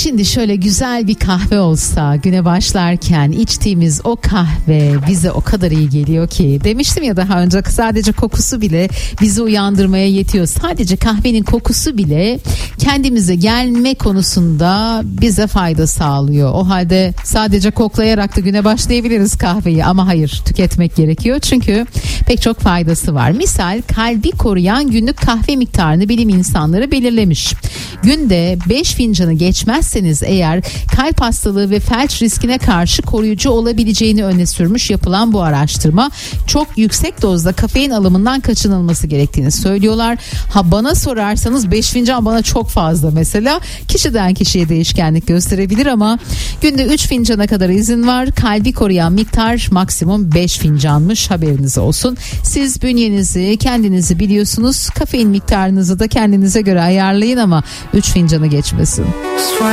Şimdi şöyle güzel bir kahve olsa, güne başlarken içtiğimiz o kahve bize o kadar iyi geliyor ki. Demiştim ya daha önce, sadece kokusu bile bizi uyandırmaya yetiyor. Sadece kahvenin kokusu bile kendimize gelme konusunda bize fayda sağlıyor. O halde sadece koklayarak da güne başlayabiliriz kahveyi, ama hayır, tüketmek gerekiyor. Çünkü pek çok faydası var. Misal kalbi koruyan günlük kahve miktarını bilim insanları belirlemiş. Günde 5 fincanı geçmezseniz eğer kalp hastalığı ve felç riskine karşı koruyucu olabileceğini öne sürmüş yapılan bu araştırma, çok yüksek dozda kafein alımından kaçınılması gerektiğini söylüyorlar. Bana sorarsanız 5 fincan bana çok fazla mesela. Kişiden kişiye değişkenlik gösterebilir ama günde 3 fincana kadar izin var. Kalbi koruyan miktar maksimum 5 fincanmış, haberiniz olsun. Siz bünyenizi, kendinizi biliyorsunuz. Kafein miktarınızı da kendinize göre ayarlayın ama 3 fincanı geçmesin.